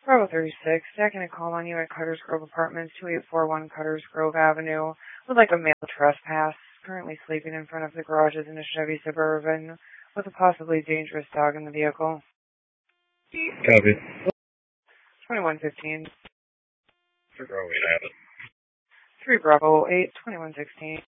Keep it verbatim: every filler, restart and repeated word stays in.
Bravo thirty-six, stacking a call on you at Cutters Grove Apartments, two eight four one Cutters Grove Avenue. Would like a male trespass. Currently sleeping in front of the garages in a Chevy Suburban with a possibly dangerous dog in the vehicle. Copy. twenty-one fifteen. Bravo eight, I have it. three Bravo eight, twenty-one sixteen.